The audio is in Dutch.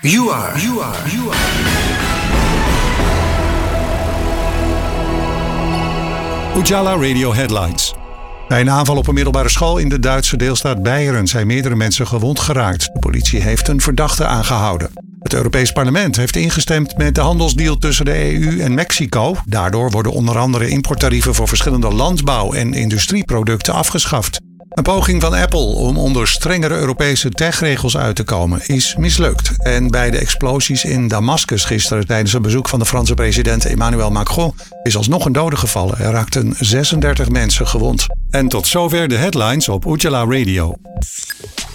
You are. Ujala Radio Headlines. Bij een aanval op een middelbare school in de Duitse deelstaat Beieren zijn meerdere mensen gewond geraakt. De politie heeft een verdachte aangehouden. Het Europees Parlement heeft ingestemd met de handelsdeal tussen de EU en Mexico. Daardoor worden onder andere importtarieven voor verschillende landbouw- en industrieproducten afgeschaft. Een poging van Apple om onder strengere Europese techregels uit te komen is mislukt. En bij de explosies in Damascus gisteren tijdens een bezoek van de Franse president Emmanuel Macron is alsnog een dode gevallen. Er raakten 36 mensen gewond. En tot zover de headlines op Ujala Radio.